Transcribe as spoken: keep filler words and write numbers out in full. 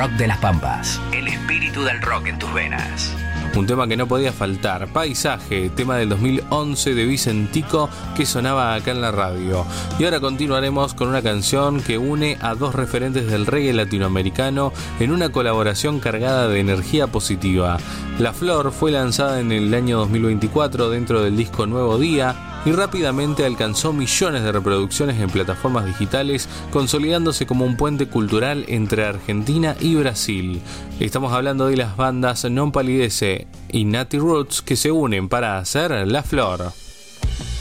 rock de las Pampas. El espíritu del rock en tus venas. Un tema que no podía faltar, Paisaje, tema del dos mil once de Vicentico que sonaba acá en la radio. Y ahora continuaremos con una canción que une a dos referentes del reggae latinoamericano en una colaboración cargada de energía positiva. La Flor fue lanzada en el año dos mil veinticuatro dentro del disco Nuevo Día y rápidamente alcanzó millones de reproducciones en plataformas digitales, consolidándose como un puente cultural entre Argentina y Brasil. Estamos hablando de las bandas Non Palidece y Natty Roots que se unen para hacer La Flor.